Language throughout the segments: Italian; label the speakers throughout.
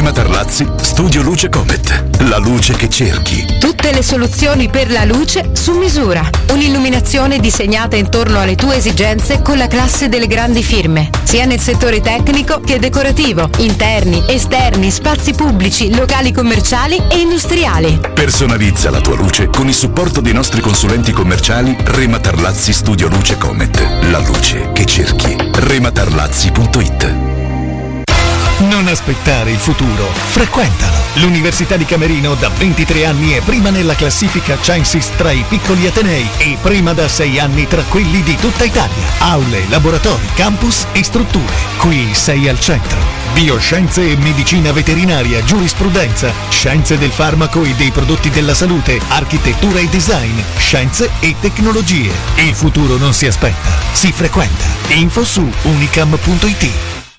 Speaker 1: Rema Tarlazzi, Studio Luce Comet. La luce che cerchi.
Speaker 2: Tutte le soluzioni per la luce su misura. Un'illuminazione disegnata intorno alle tue esigenze con la classe delle grandi firme, sia nel settore tecnico che decorativo, interni, esterni, spazi pubblici, locali commerciali e industriali.
Speaker 1: Personalizza la tua luce con il supporto dei nostri consulenti commerciali Rema Tarlazzi Studio Luce Comet. La luce che cerchi. rematarlazzi.it.
Speaker 3: Non aspettare il futuro, frequentalo. L'Università di Camerino da 23 anni è prima nella classifica Censis tra i piccoli atenei e prima da 6 anni tra quelli di tutta Italia. Aule, laboratori, campus e strutture. Qui sei al centro. Bioscienze e medicina veterinaria, giurisprudenza, scienze del farmaco e dei prodotti della salute, architettura e design, scienze e tecnologie. Il futuro non si aspetta, si frequenta. Info su unicam.it.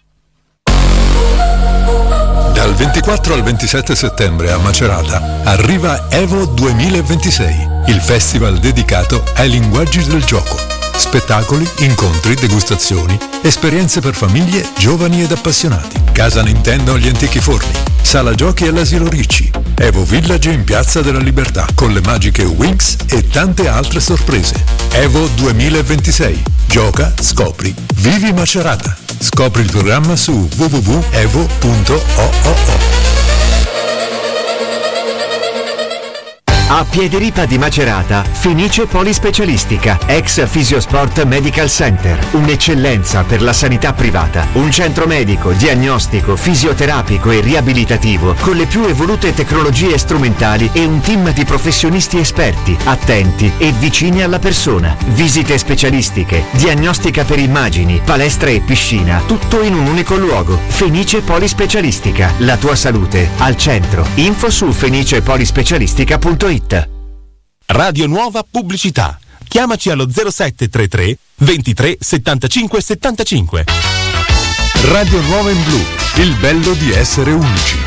Speaker 4: Dal 24 al 27 settembre a Macerata arriva Evo 2026, il festival dedicato ai linguaggi del gioco. Spettacoli, incontri, degustazioni, esperienze per famiglie, giovani ed appassionati. Casa Nintendo agli Antichi Forni, Sala Giochi all'Asilo Ricci, Evo Village in Piazza della Libertà con le magiche Winx e tante altre sorprese. Evo 2026. Gioca, scopri, vivi Macerata. Scopri il programma su www.evo.oo.
Speaker 5: A Piediripa di Macerata, Fenice Polispecialistica, ex Fisiosport Medical Center, un'eccellenza per la sanità privata, un centro medico, diagnostico, fisioterapico e riabilitativo con le più evolute tecnologie strumentali e un team di professionisti esperti, attenti e vicini alla persona. Visite specialistiche, diagnostica per immagini, palestra e piscina, tutto in un unico luogo. Fenice Polispecialistica, la tua salute al centro. Info su fenicepolispecialistica.it.
Speaker 6: Radio Nuova Pubblicità. Chiamaci allo 0733 23 75 75.
Speaker 4: Radio Nuova in Blu, il bello di essere unici.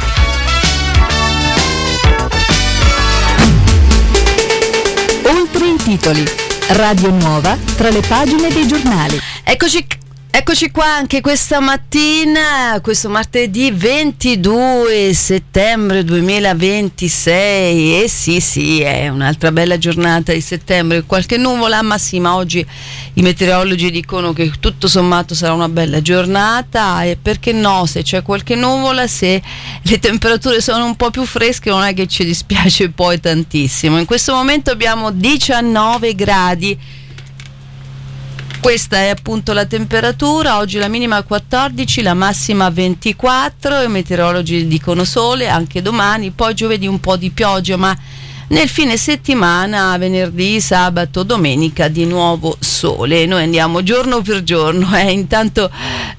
Speaker 7: Oltre i titoli. Radio Nuova tra le pagine dei giornali.
Speaker 8: Eccoci qua anche questa mattina, questo martedì 22 settembre 2026. E sì, è un'altra bella giornata di settembre, qualche nuvola, ma oggi i meteorologi dicono che tutto sommato sarà una bella giornata. E perché no, se c'è qualche nuvola, se le temperature sono un po' più fresche, non è che ci dispiace poi tantissimo. In questo momento abbiamo 19 gradi. Questa è appunto la temperatura, oggi la minima 14, la massima 24, i meteorologi dicono sole, anche domani, poi giovedì un po' di pioggia, ma nel fine settimana, venerdì, sabato, domenica di nuovo sole. Noi andiamo giorno per giorno, intanto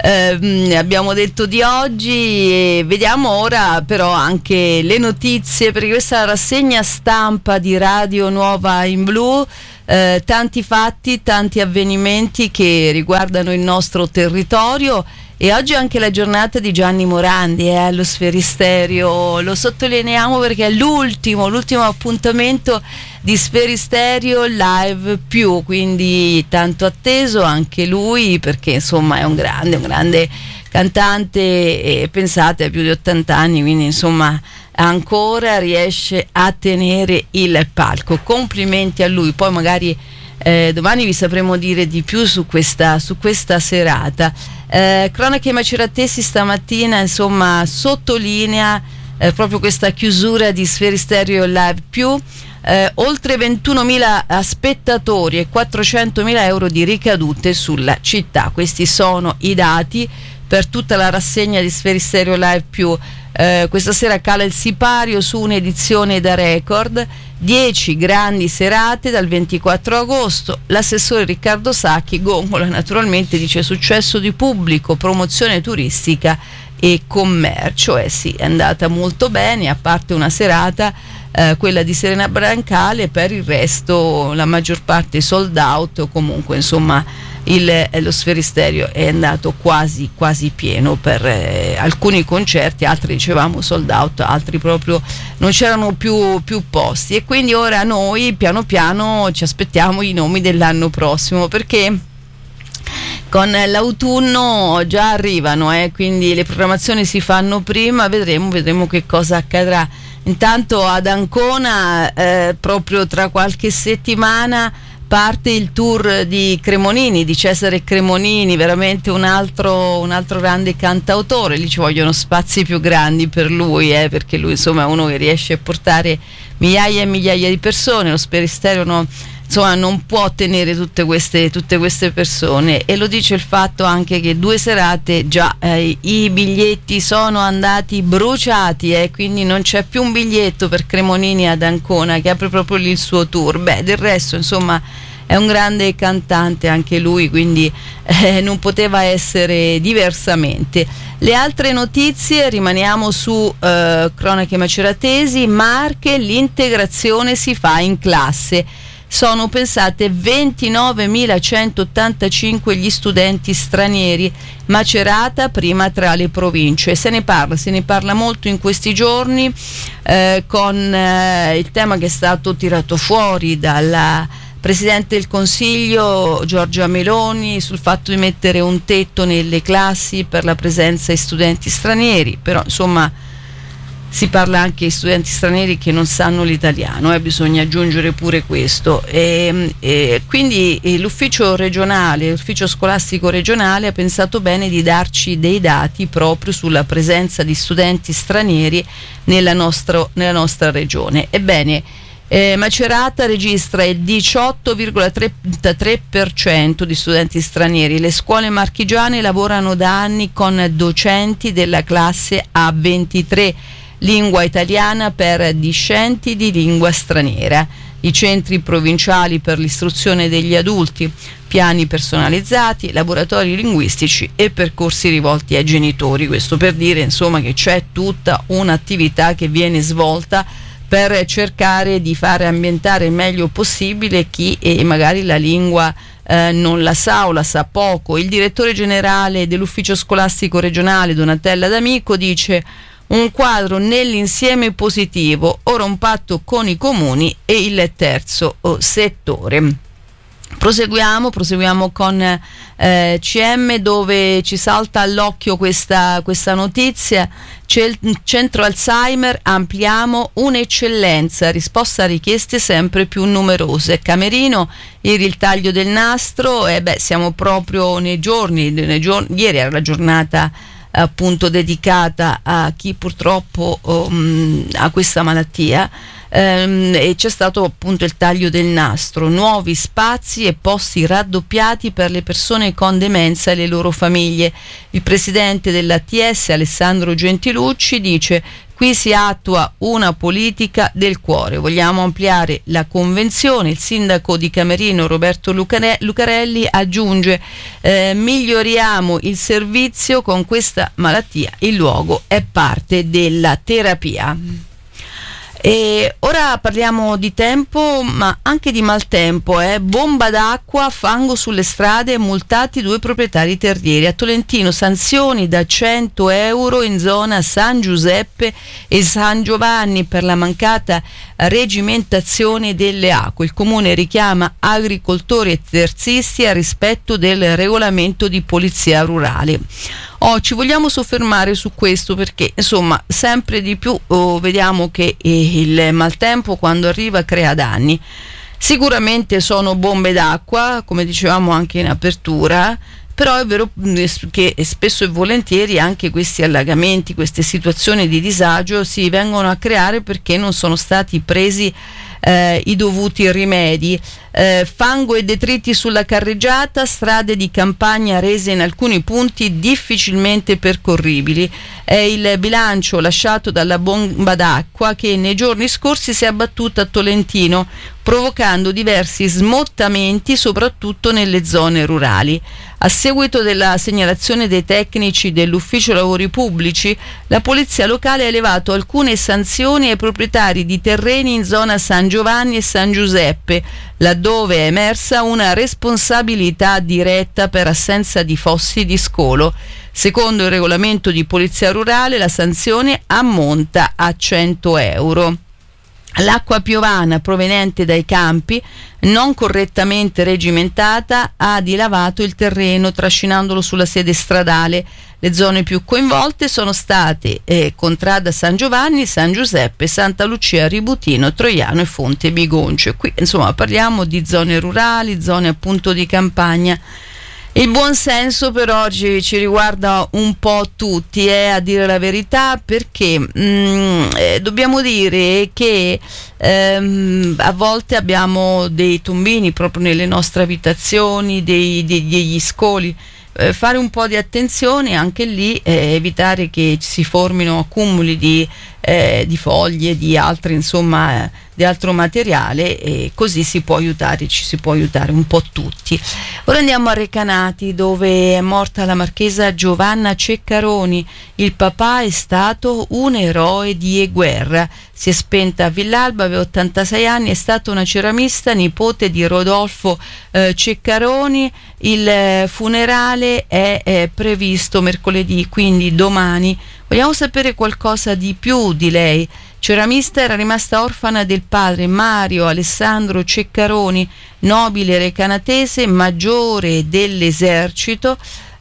Speaker 8: abbiamo detto di oggi e vediamo ora però anche le notizie, perché questa è la rassegna stampa di Radio Nuova in Blu. Tanti fatti, tanti avvenimenti che riguardano il nostro territorio, e oggi è anche la giornata di Gianni Morandi allo Sferisterio. Lo sottolineiamo perché è l'ultimo appuntamento di Sferisterio Live Più, quindi tanto atteso anche lui, perché insomma è un grande cantante e pensate ha più di 80 anni, quindi insomma ancora riesce a tenere il palco. Complimenti a lui. Poi magari domani vi sapremo dire di più su questa serata. Cronache maceratesi stamattina insomma sottolinea proprio questa chiusura di Sferisterio Live Più. Oltre 21.000 spettatori e 400.000 euro di ricadute sulla città. Questi sono i dati per tutta la rassegna di Sferisterio Live Più. Questa sera cala il sipario su un'edizione da record, 10 grandi serate dal 24 agosto. L'assessore Riccardo Sacchi gongola naturalmente, dice successo di pubblico, promozione turistica e commercio. Sì, è andata molto bene, a parte una serata, quella di Serena Brancale, per il resto la maggior parte sold out, o comunque insomma lo Sferisterio è andato quasi pieno per alcuni concerti, altri dicevamo sold out, altri proprio non c'erano più posti, e quindi ora noi piano piano ci aspettiamo i nomi dell'anno prossimo, perché con l'autunno già arrivano, quindi le programmazioni si fanno prima, vedremo che cosa accadrà. Intanto ad Ancona proprio tra qualche settimana parte il tour di Cremonini, di Cesare Cremonini, veramente un altro grande cantautore. Lì ci vogliono spazi più grandi per lui, perché lui insomma è uno che riesce a portare migliaia e migliaia di persone. Lo Sferisterio non può tenere tutte queste persone, e lo dice il fatto anche che 2 serate già i biglietti sono andati bruciati, quindi non c'è più un biglietto per Cremonini ad Ancona, che apre proprio lì il suo tour. Del resto insomma è un grande cantante anche lui, quindi non poteva essere diversamente. Le altre notizie, rimaniamo su cronache maceratesi. Marche, l'integrazione si fa in classe. Sono pensate 29.185 gli studenti stranieri. Macerata prima tra le province. Se ne parla molto in questi giorni, con il tema che è stato tirato fuori dalla Presidente del Consiglio Giorgia Meloni sul fatto di mettere un tetto nelle classi per la presenza di studenti stranieri. Però insomma si parla anche di studenti stranieri che non sanno l'italiano, bisogna aggiungere pure questo, e quindi l'ufficio scolastico regionale ha pensato bene di darci dei dati proprio sulla presenza di studenti stranieri nella nostra regione. Ebbene, Macerata registra il 18,33% di studenti stranieri. Le scuole marchigiane lavorano da anni con docenti della classe A23, lingua italiana per discenti di lingua straniera. I centri provinciali per l'istruzione degli adulti, piani personalizzati, laboratori linguistici e percorsi rivolti ai genitori. Questo per dire insomma che c'è tutta un'attività che viene svolta per cercare di fare ambientare il meglio possibile chi magari la lingua non la sa o la sa poco. Il direttore generale dell'ufficio scolastico regionale Donatella D'Amico dice: un quadro nell'insieme positivo, ora un patto con i comuni e il terzo settore. Proseguiamo con CM, dove ci salta all'occhio questa notizia. Centro Alzheimer, ampliamo un'eccellenza, risposta a richieste sempre più numerose. Camerino, ieri il taglio del nastro, siamo proprio nei giorni, ieri era la giornata appunto dedicata a chi purtroppo ha questa malattia, e c'è stato appunto il taglio del nastro. Nuovi spazi e posti raddoppiati per le persone con demenza e le loro famiglie. Il presidente dell'ATS Alessandro Gentilucci dice: qui si attua una politica del cuore, vogliamo ampliare la convenzione. Il sindaco di Camerino Roberto Lucarelli aggiunge: miglioriamo il servizio con questa malattia, il luogo è parte della terapia. E ora parliamo di tempo, ma anche di maltempo. Bomba d'acqua, fango sulle strade, multati 2 proprietari terrieri. A Tolentino sanzioni da 100 euro in zona San Giuseppe e San Giovanni per la mancata regimentazione delle acque. Il comune richiama agricoltori e terzisti al rispetto del regolamento di polizia rurale. Ci vogliamo soffermare su questo perché insomma sempre di più vediamo che il maltempo quando arriva crea danni. Sicuramente sono bombe d'acqua, come dicevamo anche in apertura, però è vero che spesso e volentieri anche questi allagamenti, queste situazioni di disagio si vengono a creare perché non sono stati presi i dovuti rimedi. Fango e detriti sulla carreggiata, strade di campagna rese in alcuni punti difficilmente percorribili. È il bilancio lasciato dalla bomba d'acqua che nei giorni scorsi si è abbattuta a Tolentino, provocando diversi smottamenti soprattutto nelle zone rurali. A seguito della segnalazione dei tecnici dell'ufficio lavori pubblici, la polizia locale ha elevato alcune sanzioni ai proprietari di terreni in zona San Giovanni e San Giuseppe, laddove è emersa una responsabilità diretta per assenza di fossi di scolo. Secondo il regolamento di polizia rurale la sanzione ammonta a 100 euro. L'acqua piovana proveniente dai campi, non correttamente regimentata, ha dilavato il terreno trascinandolo sulla sede stradale. Le zone più coinvolte sono state Contrada San Giovanni, San Giuseppe, Santa Lucia, Ributino, Troiano e Fonte Bigoncio. Qui insomma parliamo di zone rurali, zone appunto di campagna. Il buon senso però ci riguarda un po' tutti, a dire la verità, perché dobbiamo dire che a volte abbiamo dei tombini proprio nelle nostre abitazioni, degli scoli. Fare un po' di attenzione anche lì, evitare che si formino accumuli di foglie, di altri insomma di altro materiale, e così ci si può aiutare un po' tutti. Ora andiamo a Recanati, dove è morta la marchesa Giovanna Ceccaroni. Il papà è stato un eroe di guerra. Si è spenta a Villalba, aveva 86 anni, è stata una ceramista, nipote di Rodolfo Ceccaroni. Il funerale è previsto mercoledì, quindi domani. Vogliamo sapere qualcosa di più di lei. Ceramista, era rimasta orfana del padre Mario Alessandro Ceccaroni, nobile recanatese, maggiore dell'esercito,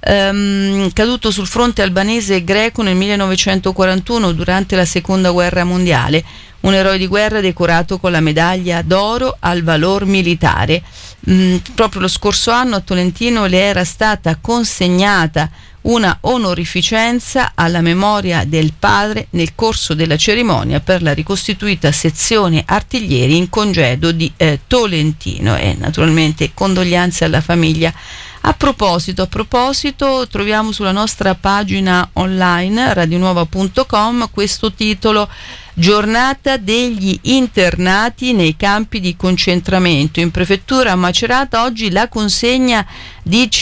Speaker 8: caduto sul fronte albanese greco nel 1941 durante la seconda guerra mondiale. Un eroe di guerra decorato con la medaglia d'oro al valor militare. Proprio lo scorso anno a Tolentino le era stata consegnata una onorificenza alla memoria del padre nel corso della cerimonia per la ricostituita sezione artiglieri in congedo di Tolentino, e naturalmente condoglianze alla famiglia. A proposito, troviamo sulla nostra pagina online radionuova.com questo titolo: Giornata degli internati nei campi di concentramento. In prefettura a Macerata oggi la consegna di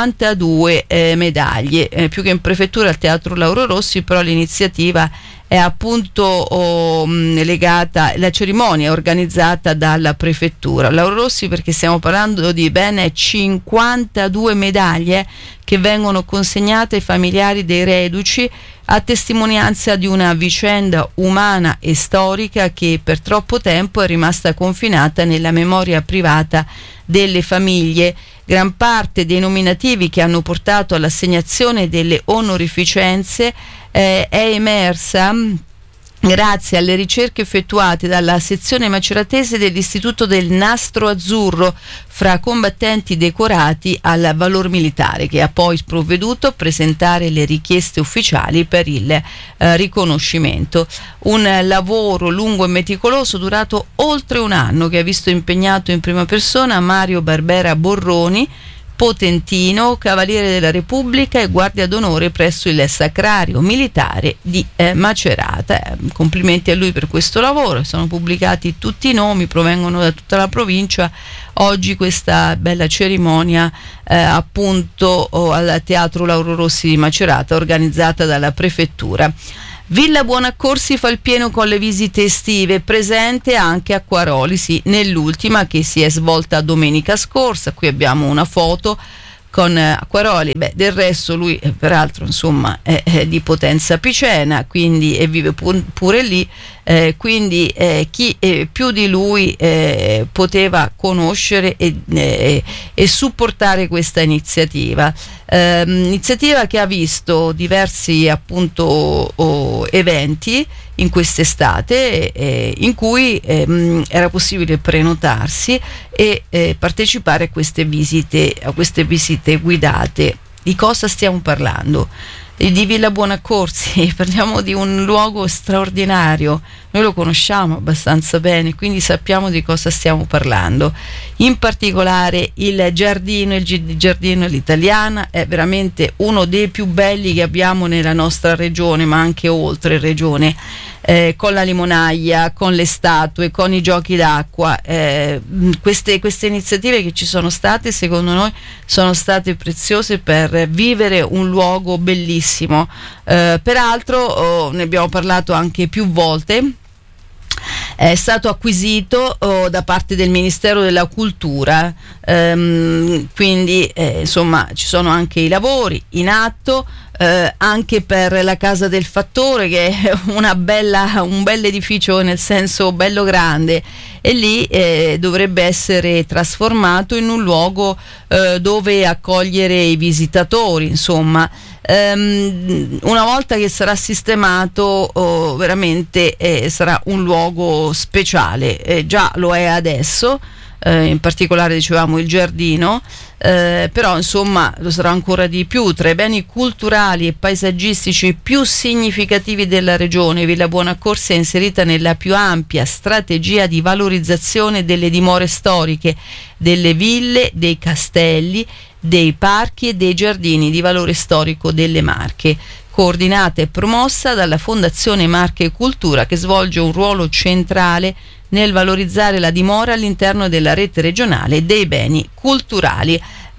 Speaker 8: 52 medaglie, più che in prefettura al Teatro Lauro Rossi, però l'iniziativa è appunto legata, la cerimonia è organizzata dalla prefettura Lauro Rossi, perché stiamo parlando di ben 52 medaglie che vengono consegnate ai familiari dei reduci, a testimonianza di una vicenda umana e storica che per troppo tempo è rimasta confinata nella memoria privata delle famiglie. Gran parte dei nominativi che hanno portato all'assegnazione delle onorificenze è emersa grazie alle ricerche effettuate dalla sezione maceratese dell'Istituto del Nastro Azzurro fra combattenti decorati al valor militare, che ha poi provveduto a presentare le richieste ufficiali per il riconoscimento. Un lavoro lungo e meticoloso durato oltre un anno, che ha visto impegnato in prima persona Mario Barbera Borroni, potentino, Cavaliere della Repubblica e guardia d'onore presso il Sacrario Militare di Macerata. Complimenti a lui per questo lavoro. Sono pubblicati tutti i nomi, provengono da tutta la provincia. Oggi questa bella cerimonia appunto al Teatro Lauro Rossi di Macerata, organizzata dalla prefettura. Villa Buonaccorsi fa il pieno con le visite estive, presente anche Acquaroli, sì, nell'ultima che si è svolta domenica scorsa. Qui abbiamo una foto con Acquaroli. Del resto lui peraltro insomma è di Potenza Picena, quindi e vive pure lì, quindi chi più di lui poteva conoscere e supportare questa iniziativa. Iniziativa che ha visto diversi appunto eventi in quest'estate, in cui era possibile prenotarsi e partecipare a queste visite guidate. Di cosa stiamo parlando? Di Villa Buonaccorsi. Parliamo di un luogo straordinario, noi lo conosciamo abbastanza bene, quindi sappiamo di cosa stiamo parlando. In particolare il giardino all'italiana è veramente uno dei più belli che abbiamo nella nostra regione, ma anche oltre regione, con la limonaia, con le statue, con i giochi d'acqua. Queste iniziative che ci sono state, secondo noi, sono state preziose per vivere un luogo bellissimo. Peraltro ne abbiamo parlato anche più volte. è stato acquisito da parte del Ministero della Cultura, quindi insomma ci sono anche i lavori in atto, anche per la Casa del Fattore, che è un bel edificio, nel senso bello grande, e lì dovrebbe essere trasformato in un luogo dove accogliere i visitatori, insomma. Una volta che sarà sistemato, veramente sarà un luogo speciale, già lo è adesso, in particolare dicevamo il giardino, però insomma lo sarà ancora di più. Tra i beni culturali e paesaggistici più significativi della regione, Villa Buonaccorsi è inserita nella più ampia strategia di valorizzazione delle dimore storiche, delle ville, dei castelli, dei parchi e dei giardini di valore storico delle Marche, coordinata e promossa dalla Fondazione Marche Cultura, che svolge un ruolo centrale nel valorizzare la dimora all'interno della rete regionale dei beni culturali.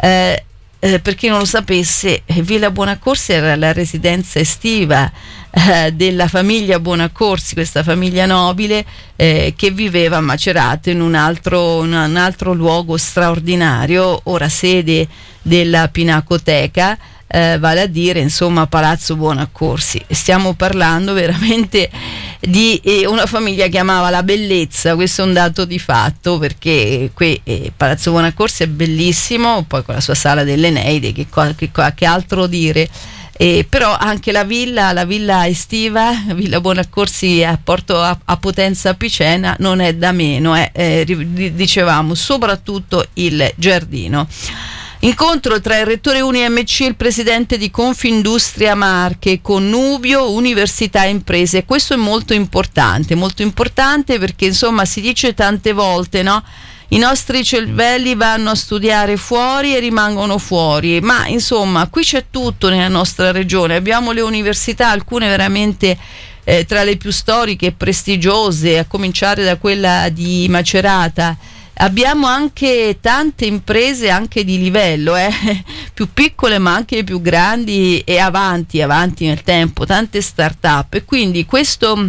Speaker 8: Per chi non lo sapesse, Villa Buonaccorsi era la residenza estiva della famiglia Buonaccorsi, questa famiglia nobile che viveva a Macerata in un altro luogo straordinario, ora sede della Pinacoteca, vale a dire insomma Palazzo Buonaccorsi. Stiamo parlando veramente di una famiglia che amava la bellezza, questo è un dato di fatto, perché qui Palazzo Buonaccorsi è bellissimo, poi con la sua sala dell'Eneide, che altro dire. Però anche la villa estiva, Villa Buonaccorsi a Potenza Picena, non è da meno, dicevamo, soprattutto il giardino. Incontro tra il rettore UniMC e il presidente di Confindustria Marche, Connubio, Università e Imprese. Questo è molto importante perché insomma si dice tante volte, no? I nostri cervelli vanno a studiare fuori e rimangono fuori, ma insomma qui c'è tutto nella nostra regione. Abbiamo le università, alcune veramente tra le più storiche e prestigiose, a cominciare da quella di Macerata. Abbiamo anche tante imprese anche di livello, più piccole ma anche più grandi e avanti nel tempo, tante start-up, e quindi questo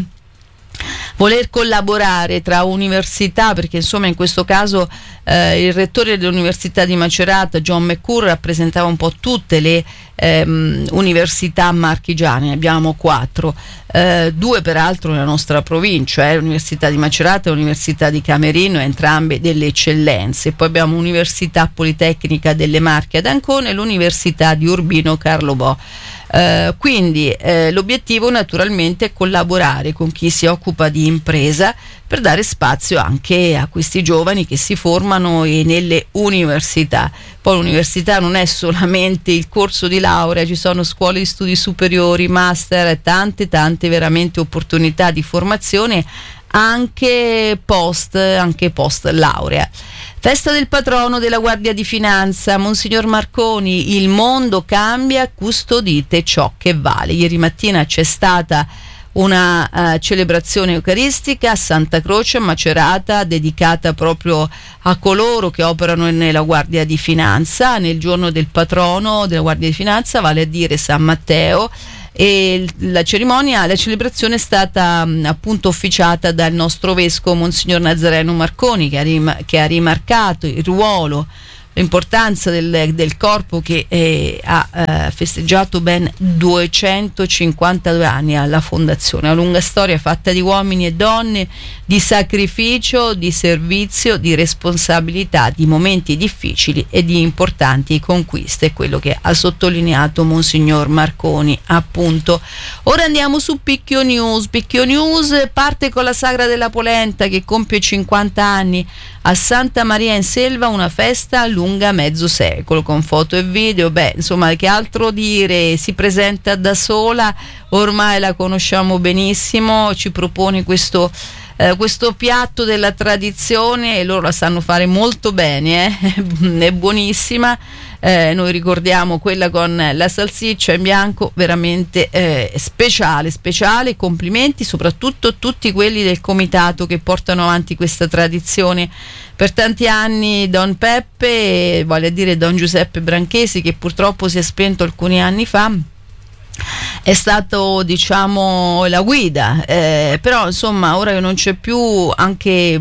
Speaker 8: voler collaborare tra università, perché insomma in questo caso il rettore dell'Università di Macerata, John McCool, rappresentava un po' tutte le università marchigiane. Ne abbiamo 4, 2 peraltro nella nostra provincia, l'Università di Macerata e l'Università di Camerino, entrambe delle eccellenze. Poi abbiamo l'Università Politecnica delle Marche ad Ancona e l'Università di Urbino Carlo Bo. Quindi l'obiettivo naturalmente è collaborare con chi si occupa di impresa per dare spazio anche a questi giovani che si formano nelle università. Poi l'università non è solamente il corso di laurea, ci sono scuole di studi superiori, master, tante veramente opportunità di formazione anche post laurea. Festa del patrono della Guardia di Finanza, Monsignor Marconi, il mondo cambia, custodite ciò che vale. Ieri mattina c'è stata una celebrazione eucaristica a Santa Croce a Macerata, dedicata proprio a coloro che operano nella Guardia di Finanza, nel giorno del patrono della Guardia di Finanza, vale a dire San Matteo. E la celebrazione è stata appunto officiata dal nostro vescovo Monsignor Nazareno Marconi, che ha rimarcato il ruolo, l'importanza del corpo che ha festeggiato ben 252 anni alla fondazione, una lunga storia fatta di uomini e donne, di sacrificio, di servizio, di responsabilità, di momenti difficili e di importanti conquiste, quello che ha sottolineato Monsignor Marconi appunto. Ora andiamo su Picchio News parte con la Sagra della Polenta che compie 50 anni a Santa Maria in Selva, una festa lunga mezzo secolo, con foto e video. Insomma, che altro dire, si presenta da sola, ormai la conosciamo benissimo, ci propone questo piatto della tradizione e loro la sanno fare molto bene, è buonissima. Noi ricordiamo quella con la salsiccia in bianco, veramente speciale. Complimenti soprattutto a tutti quelli del comitato che portano avanti questa tradizione per tanti anni. Don Peppe, vale a dire Don Giuseppe Branchesi, che purtroppo si è spento alcuni anni fa, è stato, diciamo, la guida, però insomma ora che non c'è più, anche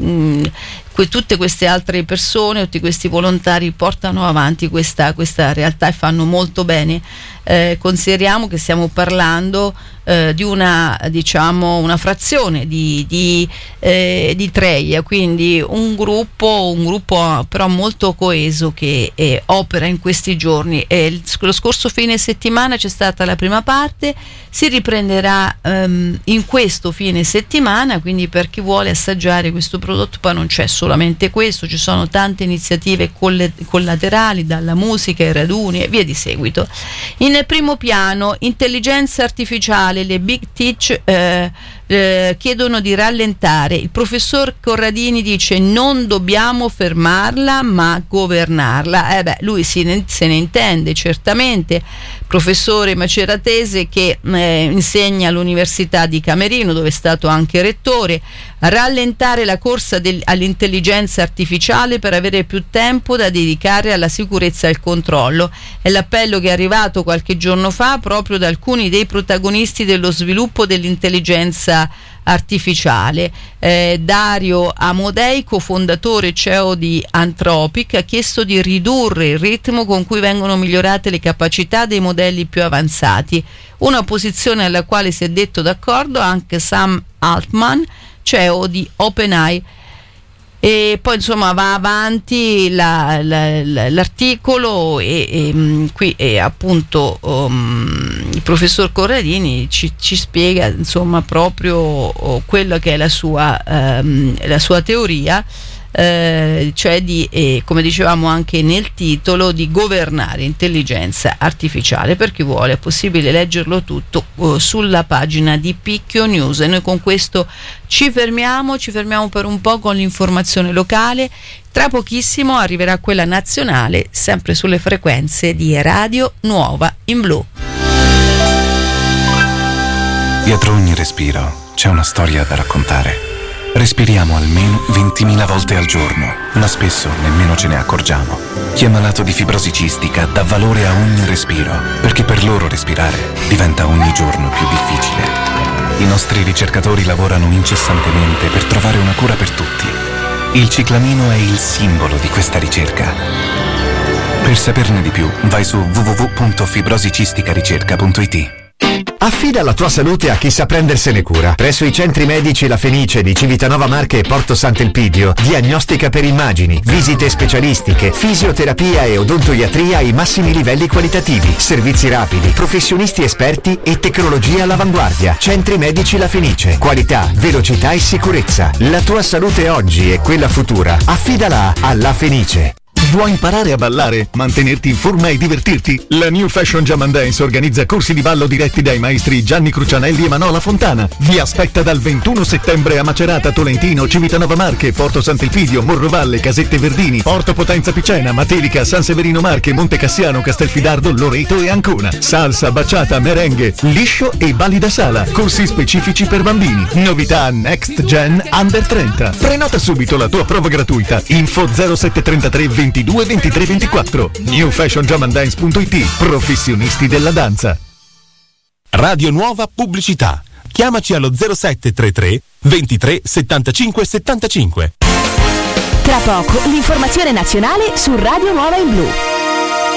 Speaker 8: tutte queste altre persone, tutti questi volontari portano avanti questa realtà e fanno molto bene. Consideriamo che stiamo parlando di una, diciamo, una frazione di Treia, quindi un gruppo però molto coeso che opera in questi giorni. Lo scorso fine settimana c'è stata la prima parte, si riprenderà in questo fine settimana, quindi per chi vuole assaggiare questo prodotto. Poi non c'è solamente questo, ci sono tante iniziative collaterali, dalla musica ai raduni e via di seguito. In primo piano, intelligenza artificiale, le Big Tech chiedono di rallentare. Il professor Corradini dice: non dobbiamo fermarla ma governarla. Lui se ne intende certamente, professore maceratese che insegna all'Università di Camerino, dove è stato anche rettore. Rallentare la corsa all'intelligenza artificiale per avere più tempo da dedicare alla sicurezza e al controllo. È l'appello che è arrivato qualche giorno fa proprio da alcuni dei protagonisti dello sviluppo dell'intelligenza artificiale. Dario Amodei, cofondatore e CEO di Anthropic, ha chiesto di ridurre il ritmo con cui vengono migliorate le capacità dei modelli più avanzati, una posizione alla quale si è detto d'accordo anche Sam Altman, CEO di OpenAI. E poi insomma va avanti l'articolo e qui appunto il professor Corradini ci spiega insomma proprio quella che è la sua teoria, cioè di, come dicevamo anche nel titolo, di governare intelligenza artificiale. Per chi vuole è possibile leggerlo tutto sulla pagina di Picchio News. E noi con questo ci fermiamo per un po' con l'informazione locale. Tra pochissimo arriverà quella nazionale, sempre sulle frequenze di Radio Nuova in Blu.
Speaker 9: Dietro ogni respiro c'è una storia da raccontare. Respiriamo almeno 20.000 volte al giorno, ma spesso nemmeno ce ne accorgiamo. Chi è malato di fibrosi cistica dà valore a ogni respiro, perché per loro respirare diventa ogni giorno più difficile. I nostri ricercatori lavorano incessantemente per trovare una cura per tutti. Il ciclamino è il simbolo di questa ricerca. Per saperne di più, vai su www.fibrosicisticaricerca.it.
Speaker 5: Affida la tua salute a chi sa prendersene cura. Presso i centri medici La Fenice di Civitanova Marche e Porto Sant'Elpidio, diagnostica per immagini, visite specialistiche, fisioterapia e odontoiatria ai massimi livelli qualitativi, servizi rapidi, professionisti esperti e tecnologia all'avanguardia. Centri medici La Fenice, qualità, velocità e sicurezza. La tua salute oggi e quella futura, affidala a La Fenice.
Speaker 3: Vuoi imparare a ballare, mantenerti in forma e divertirti? La New Fashion Jam & Dance organizza corsi di ballo diretti dai maestri Gianni Crucianelli e Manola Fontana. Vi aspetta dal 21 settembre a Macerata, Tolentino, Civitanova Marche, Porto Sant'Elpidio, Morrovale, Casette Verdini, Porto Potenza Picena, Matelica, San Severino Marche, Monte Cassiano, Castelfidardo, Loreto e Ancona. Salsa, baciata, merengue, liscio e balli da sala. Corsi specifici per bambini. Novità Next Gen Under 30. Prenota subito la tua prova gratuita. Info 0733 22 23 24. newfashionjamandance.it. Professionisti della danza.
Speaker 6: Radio Nuova Pubblicità. Chiamaci allo 0733 23 75 75.
Speaker 7: Tra poco l'informazione nazionale su Radio Nuova in Blu.